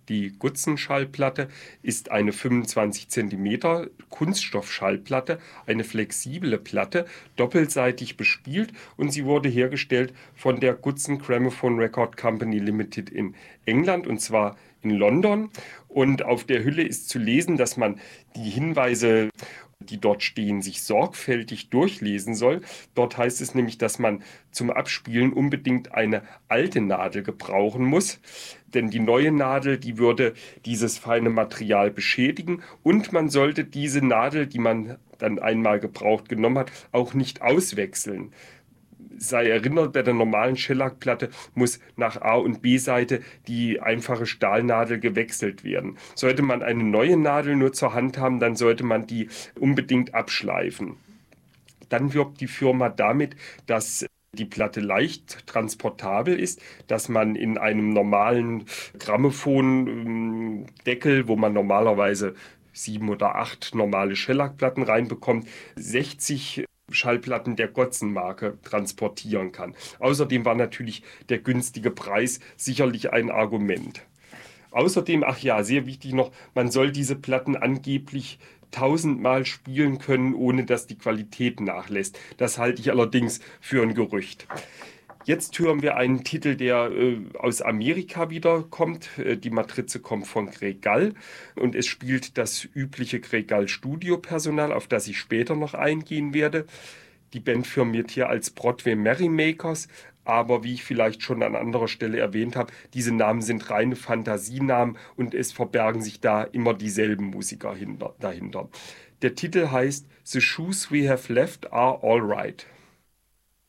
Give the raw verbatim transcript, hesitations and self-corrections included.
Die Goodson-Schallplatte ist eine fünfundzwanzig Zentimeter Kunststoffschallplatte, eine flexible Platte, doppelseitig bespielt, und sie wurde hergestellt von der Goodson Gramophone Record Company Limited in England, und zwar in London. Und auf der Hülle ist zu lesen, dass man die Hinweise, die dort stehen, sich sorgfältig durchlesen soll. Dort heißt es nämlich, dass man zum Abspielen unbedingt eine alte Nadel gebrauchen muss, denn die neue Nadel, die würde dieses feine Material beschädigen, und man sollte diese Nadel, die man dann einmal gebraucht genommen hat, auch nicht auswechseln. Sei erinnert, bei der normalen Schellackplatte muss nach A- und B-Seite die einfache Stahlnadel gewechselt werden. Sollte man eine neue Nadel nur zur Hand haben, dann sollte man die unbedingt abschleifen. Dann wirbt die Firma damit, dass die Platte leicht transportabel ist, dass man in einem normalen Grammophondeckel, wo man normalerweise sieben oder acht normale Schellackplatten reinbekommt, sechzig Schallplatten der Goodson-Marke transportieren kann. Außerdem war natürlich der günstige Preis sicherlich ein Argument. Außerdem, ach ja, sehr wichtig noch, man soll diese Platten angeblich tausendmal spielen können, ohne dass die Qualität nachlässt. Das halte ich allerdings für ein Gerücht. Jetzt hören wir einen Titel, der äh, aus Amerika wiederkommt. Äh, die Matrize kommt von Greg Gall und es spielt das übliche Greg Gall Studiopersonal, auf das ich später noch eingehen werde. Die Band firmiert hier als Broadway Merrymakers, aber wie ich vielleicht schon an anderer Stelle erwähnt habe, diese Namen sind reine Fantasienamen und es verbergen sich da immer dieselben Musiker hinter, dahinter. Der Titel heißt The Shoes We Have Left Are All Right.